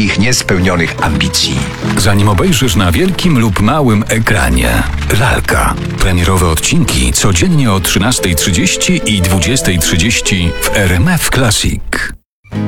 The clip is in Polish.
wszystkich niespełnionych ambicji. Zanim obejrzysz na wielkim lub małym ekranie. Lalka. Premierowe odcinki codziennie o 13:30 i 20:30 w RMF Classic.